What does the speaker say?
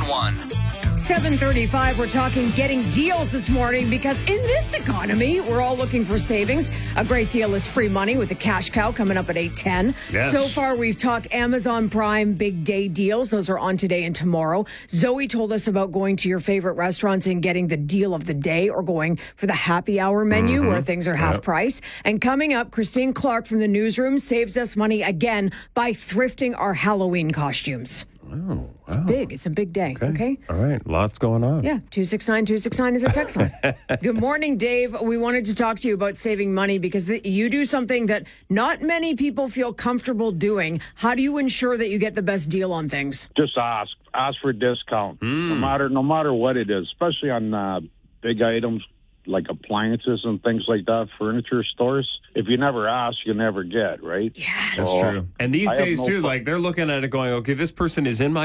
911. 7:35, we're talking getting deals this morning because in this economy, we're all looking for savings. A great deal is free money with the cash cow coming up at 8:10. Yes. So far, we've talked Amazon Prime big day deals. Those are on today and tomorrow. Zoe told us about going to your favorite restaurants and getting the deal of the day or going for the happy hour menu where things are half price. And coming up, Christine Clark from the newsroom saves us money again by thrifting our Halloween costumes. Oh, It's big. It's a big day. Okay. All right. Lots going on. Yeah, 269-269 is a text line. Good morning, Dave. We wanted to talk to you about saving money because you do something that not many people feel comfortable doing. How do you ensure that you get the best deal on things? Just ask for a discount, no matter what it is, especially on big items like appliances and things like that, furniture stores. If you never ask, you never get, right? Yes. That's true. And these days, too, like they're looking at it going, okay, this person is in my